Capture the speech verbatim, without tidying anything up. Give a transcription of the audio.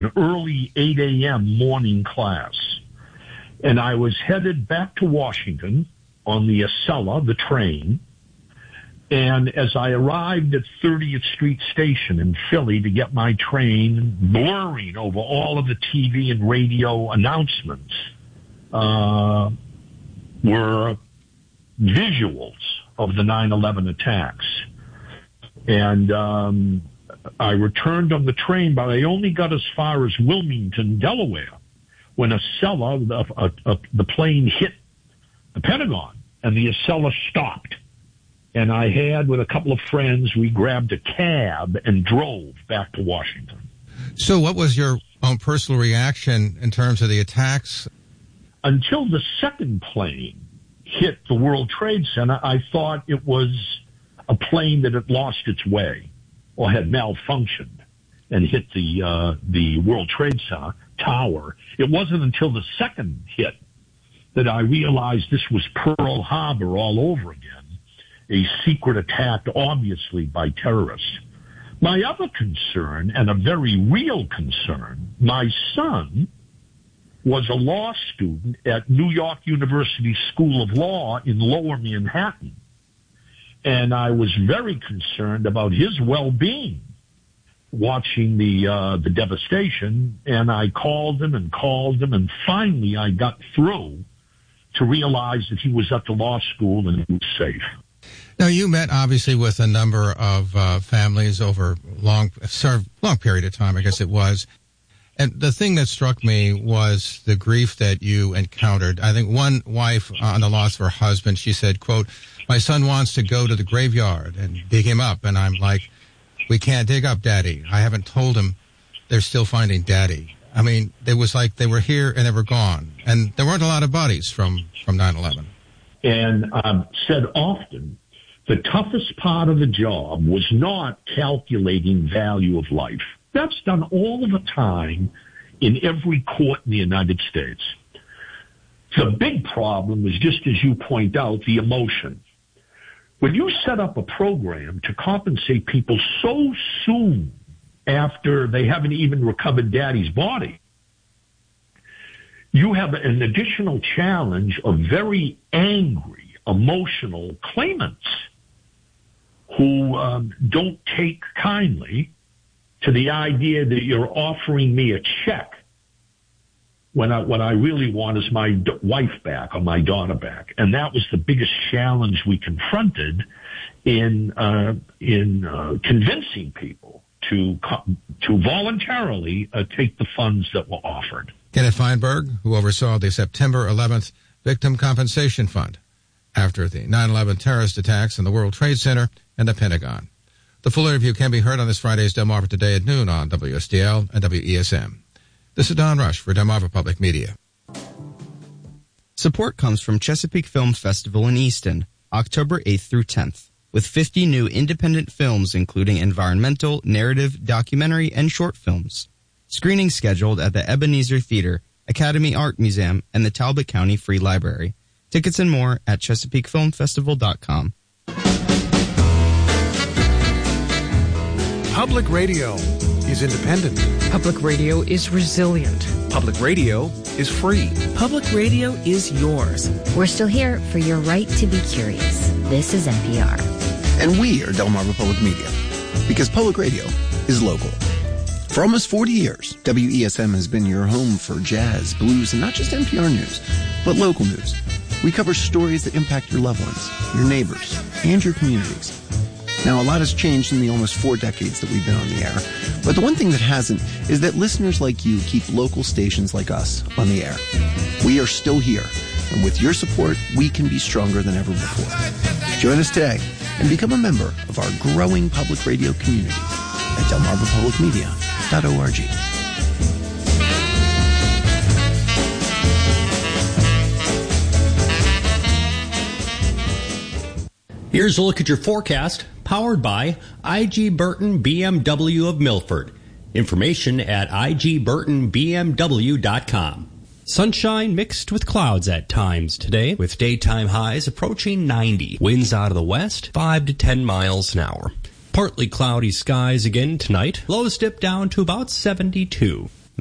an early eight a.m. morning class. And I was headed back to Washington on the Acela, the train. And as I arrived at thirtieth Street Station in Philly to get my train, blurring over all of the T V and radio announcements uh, were visuals of the nine eleven attacks. And um, I returned on the train, but I only got as far as Wilmington, Delaware, when Acela, the, uh, uh, the plane hit the Pentagon, and the Acela stopped. And I had, with a couple of friends, we grabbed a cab and drove back to Washington. So what was your own personal reaction in terms of the attacks? Until the second plane hit the World Trade Center, I thought it was a plane that had lost its way or had malfunctioned and hit the uh, the World Trade Center tower. It wasn't until the second hit that I realized this was Pearl Harbor all over again. A secret attack, obviously, by terrorists. My other concern, and a very real concern, my son was a law student at New York University School of Law in Lower Manhattan. And I was very concerned about his well-being watching the uh, the devastation. And I called him and called him, and finally I got through to realize that he was at the law school and he was safe. Now, you met, obviously, with a number of uh, families over long, served long period of time, I guess it was. And the thing that struck me was the grief that you encountered. I think one wife on the loss of her husband, she said, quote, "My son wants to go to the graveyard and dig him up." And I'm like, "We can't dig up Daddy. I haven't told him they're still finding Daddy." I mean, it was like they were here and they were gone. And there weren't a lot of bodies from, from nine eleven. And I've said often, the toughest part of the job was not calculating value of life. That's done all of the time in every court in the United States. The big problem is, just as you point out, the emotion. When you set up a program to compensate people so soon after they haven't even recovered Daddy's body, you have an additional challenge of very angry, emotional claimants who um, don't take kindly to the idea that you're offering me a check when I, what I really want is my d- wife back or my daughter back. And that was the biggest challenge we confronted in uh, in uh, convincing people to co- to voluntarily uh, take the funds that were offered. Kenneth Feinberg, who oversaw the September eleventh Victim Compensation Fund after the nine eleven terrorist attacks in the World Trade Center and the Pentagon. The full interview can be heard on this Friday's Delmarva Today at noon on W S D L and W E S M. This is Don Rush for Delmarva Public Media. Support comes from Chesapeake Film Festival in Easton, October eighth through tenth, with fifty new independent films including environmental, narrative, documentary, and short films. Screenings scheduled at the Ebenezer Theater, Academy Art Museum, and the Talbot County Free Library. Tickets and more at chesapeake film festival dot com. Public radio is independent. Public radio is resilient. Public radio is free. Public radio is yours. We're still here for your right to be curious. This is N P R. And we are Delmarva Public Media, because public radio is local. For almost forty years, W E S M has been your home for jazz, blues, and not just N P R news, but local news. We cover stories that impact your loved ones, your neighbors, and your communities. Now, a lot has changed in the almost four decades that we've been on the air, but the one thing that hasn't is that listeners like you keep local stations like us on the air. We are still here, and with your support, we can be stronger than ever before. Join us today and become a member of our growing public radio community at delmarva public media dot org. Here's a look at your forecast, powered by I G Burton B M W of Milford. Information at I G Burton B M W dot com. Sunshine mixed with clouds at times today, with daytime highs approaching ninety. Winds out of the west, five to ten miles an hour. Partly cloudy skies again tonight. Lows dip down to about seventy-two.